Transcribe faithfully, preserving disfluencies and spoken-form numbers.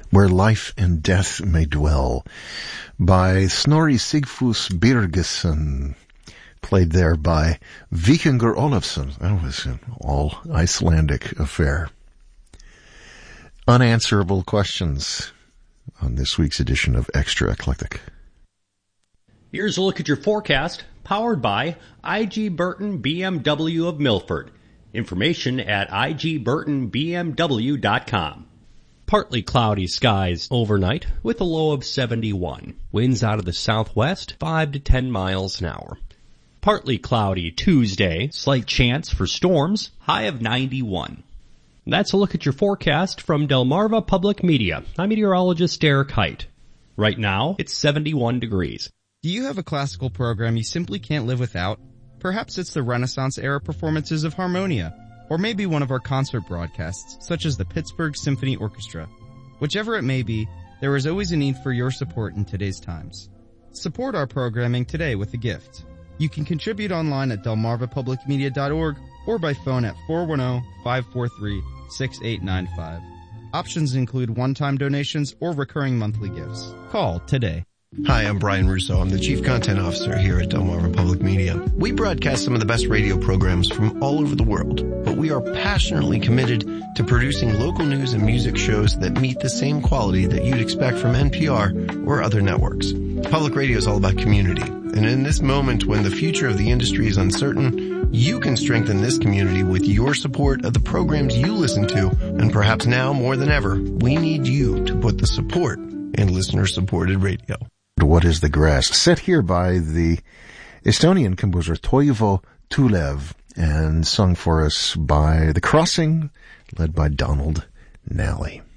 Where Life and Death May Dwell, by Snorri Sigfús Birgisson, played there by Víkingur Ólafsson. That was an all Icelandic affair. Unanswerable questions on this week's edition of Extra Eclectic. Here's a look at your forecast, powered by I G Burton B M W of Milford. Information at I G Burton B M W dot com. Partly cloudy skies overnight with a low of seventy-one. Winds out of the southwest, five to ten miles an hour. Partly cloudy Tuesday, slight chance for storms, high of ninety-one. That's a look at your forecast from Delmarva Public Media. I'm meteorologist Derek Height. Right now, it's seventy-one degrees. Do you have a classical program you simply can't live without? Perhaps it's the Renaissance-era performances of Harmonia, or maybe one of our concert broadcasts, such as the Pittsburgh Symphony Orchestra. Whichever it may be, there is always a need for your support in today's times. Support our programming today with a gift. You can contribute online at delmarva public media dot org or by phone at four one zero, five four three, six eight nine five. Options include one-time donations or recurring monthly gifts. Call today. Hi, I'm Brian Russo. I'm the Chief Content Officer here at Delmarva Public Media. We broadcast some of the best radio programs from all over the world, but we are passionately committed to producing local news and music shows that meet the same quality that you'd expect from N P R or other networks. Public radio is all about community, and in this moment when the future of the industry is uncertain, you can strengthen this community with your support of the programs you listen to, and perhaps now more than ever, we need you to put the support in listener-supported radio. What is the Grass? Set here by the Estonian composer Toivo Tulev and sung for us by The Crossing, led by Donald Nally.